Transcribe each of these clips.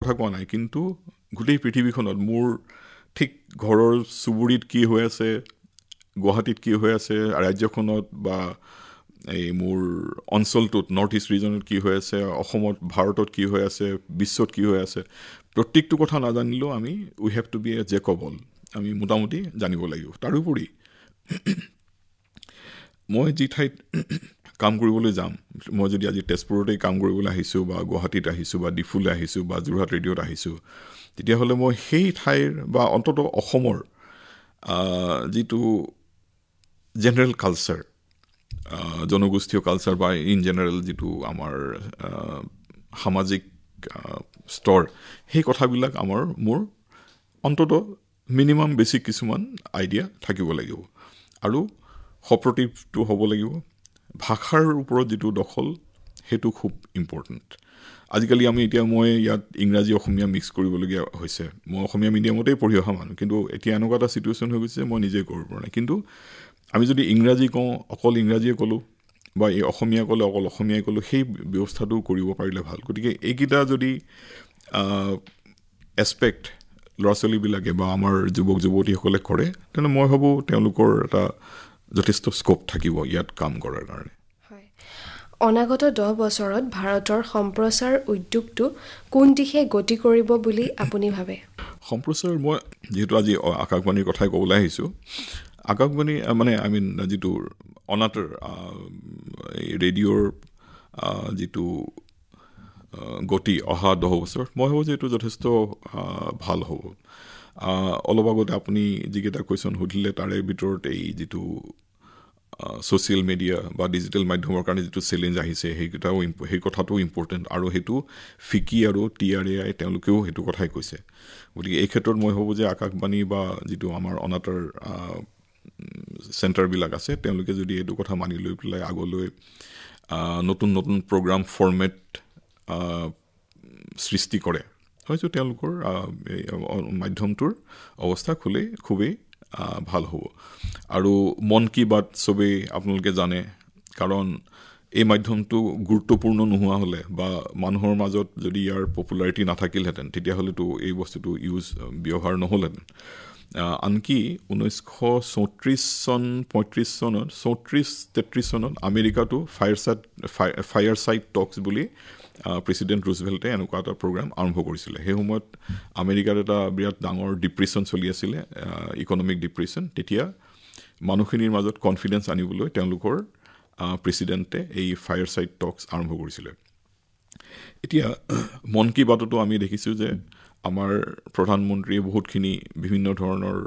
কথা কোৱা নাই, কিন্তু গোটেই পৃথিৱীখনত মোৰ ঠিক ঘৰৰ চুবুৰীত কি হৈ আছে, গুৱাহাটীত কি হৈ আছে, ৰাজ্যখনত বা এই মোৰ অঞ্চলটোত নৰ্থ ইষ্ট ৰিজনত কি হৈ আছে, অসমত ভাৰতত কি হৈ আছে, বিশ্বত কি হৈ আছে, প্ৰত্যেকটো কথা নাজানিলেও আমি উই have to B A Jack of all, আমি মোটামুটি জানিব লাগিব। তাৰোপৰি মই যি ঠাইত কাম কৰিবলৈ যাম, মই যদি আজি তেজপুৰতে কাম কৰিবলৈ আহিছোঁ বা গুৱাহাটীত আহিছোঁ বা ডিফুলৈ আহিছোঁ বা যোৰহাট ৰেডিঅ'ত আহিছোঁ, তেতিয়াহ'লে মই সেই ঠাইৰ বা অন্ততঃ অসমৰ যিটো জেনেৰেল কালচাৰ, জনগোষ্ঠীয় কালচাৰ বা ইন জেনেৰেল যিটো আমাৰ সামাজিক স্তৰ, সেই কথাবিলাক মোৰ অন্ততঃ মিনিমাম বেছিক কিছুমান আইডিয়া থাকিব লাগিব। আৰু সপ্ৰতিভটো হ'ব লাগিব। ভাষাৰ ওপৰত যিটো দখল, সেইটো খুব ইম্পৰ্টেণ্ট। আজিকালি মই ইয়াত ইংৰাজী অসমীয়া মিক্স কৰিবলগীয়া হৈছে। মই অসমীয়া মিডিয়ামতেই পঢ়ি অহা মানুহ, কিন্তু এতিয়া এনেকুৱা এটা ছিটুৱেশ্যন হৈ গৈছে মই নিজে কৰিব পৰা নাই। কিন্তু আমি যদি ইংৰাজী কওঁ, অকল ইংৰাজীয়ে ক'লোঁ, বা এই অসমীয়া ক'লে অকল অসমীয়াই ক'লোঁ, সেই ব্যৱস্থাটো কৰিব পাৰিলে ভাল। গতিকে এইকেইটা যদি এছপেক্ট ল'ৰা ছোৱালীবিলাকে বা আমাৰ যুৱক যুৱতীসকলে কৰে, তেনে মই ভাবোঁ তেওঁলোকৰ এটা যথেষ্ট স্ক'প থাকিব ইয়াত কাম কৰাৰ কাৰণে। অনাগত 10 বছৰত ভাৰতৰ সম্প্ৰচাৰ উদ্যোগটো কোন দিশে গতি কৰিব বুলি আপুনি ভাবে? সম্প্ৰচাৰ, মই যিহেতু আজি আকাশবাণীৰ কথাই ক'বলৈ আহিছোঁ, আকাশবাণী মানে যিটো অনাতাঁৰ ৰেডিঅ'ৰ যিটো গতি অহা 10 বছৰ, মই ভাবোঁ যে এইটো যথেষ্ট ভাল হ'ব। অলপ আগতে আপুনি যিকেইটা কুৱেশ্যন সুধিলে, তাৰে ভিতৰত এই যিটো ছ'চিয়েল মিডিয়া বা ডিজিটেল মাধ্যমৰ কাৰণে যিটো চেলেঞ্জ আহিছে, সেই কথাটো ইম্পৰ্টেণ্ট। আৰু সেইটো ফিকি আৰু TRAI তেওঁলোকেও সেইটো কথাই কৈছে। গতিকে এই ক্ষেত্ৰত মই ভাবোঁ যে আকাশবাণী বা যিটো আমাৰ অনাতাঁৰ চেণ্টাৰবিলাক আছে, তেওঁলোকে যদি এইটো কথা মানি লৈ পেলাই আগলৈ নতুন নতুন প্ৰগ্ৰাম ফৰ্মেট সৃষ্টি কৰে, হয়তো তেওঁলোকৰ মাধ্যমটোৰ অৱস্থা খুবেই ভাল হ'ব। আৰু মন কি বাত চবেই আপোনালোকে জানে, কাৰণ এই মাধ্যমটো গুৰুত্বপূৰ্ণ নোহোৱা হ'লে বা মানুহৰ মাজত যদি ইয়াৰ পপুলাৰিটি নাথাকিলহেঁতেন, তেতিয়াহ'লেতো এই বস্তুটো ব্যৱহাৰ নহ'লহেঁতেন। আনকি 1933 চনত আমেৰিকাটো ফায়াৰচাইড টক্স বুলি প্ৰেছিডেণ্ট ৰুজভেল্টে এনেকুৱা এটা প্ৰগ্ৰাম আৰম্ভ কৰিছিলে। সেই সময়ত আমেৰিকাত এটা বিৰাট ডাঙৰ ডিপ্ৰেশ্যন চলি আছিলে, ইকনমিক ডিপ্ৰেশ্যন। তেতিয়া মানুহখিনিৰ মাজত কনফিডেঞ্চ আনিবলৈ তেওঁলোকৰ প্ৰেছিডেণ্টে এই ফায়াৰচাইড টক্স আৰম্ভ কৰিছিলে। এতিয়া মন কি বাততো আমি দেখিছোঁ যে আমাৰ প্ৰধানমন্ত্ৰীয়ে বহুতখিনি বিভিন্ন ধৰণৰ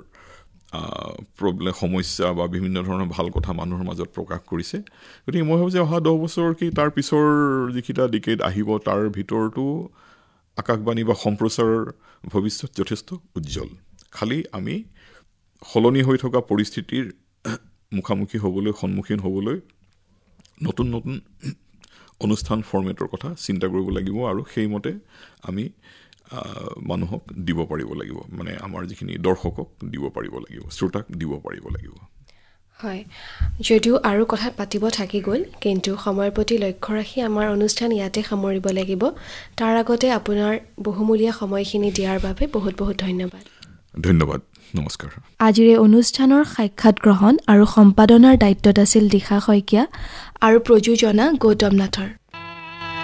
সমস্যা বা বিভিন্ন ধৰণৰ ভাল কথা মানুহৰ মাজত প্ৰকাশ কৰিছে। গতিকে মই ভাবোঁ যে অহা 10 বছৰ কি তাৰ পিছৰ যিকেইটা ডিকেড আহিব, তাৰ ভিতৰতো আকাশবাণী বা সম্প্ৰচাৰৰ ভৱিষ্যত যথেষ্ট উজ্জ্বল। খালি আমি সলনি হৈ থকা পৰিস্থিতিৰ সন্মুখীন হ'বলৈ নতুন নতুন অনুষ্ঠান ফৰ্মেটৰ কথা চিন্তা কৰিব লাগিব, আৰু সেইমতে আমি মানুহক দিব পাৰিব লাগিব, মানে আমাৰ যিখিনি দৰ্শকক দিব পাৰিব লাগিব, শ্ৰোতাক দিব পাৰিব লাগিব। হয়, যদিও আৰু কথা পাতিব থাকি গ'ল, কিন্তু সময়ৰ প্ৰতি লক্ষ্য ৰাখি আমাৰ অনুষ্ঠান ইয়াতে সামৰিব লাগিব। তাৰ আগতে আপোনাৰ বহুমূলীয়া সময়খিনি দিয়াৰ বাবে বহুত বহুত ধন্যবাদ। ধন্যবাদ, নমস্কাৰ। আজিৰ এই অনুষ্ঠানৰ সাক্ষাৎ গ্ৰহণ আৰু সম্পাদনাৰ দায়িত্বত আছিল দিশা শইকীয়া আৰু প্ৰযোজনা গৌতম নাথৰ।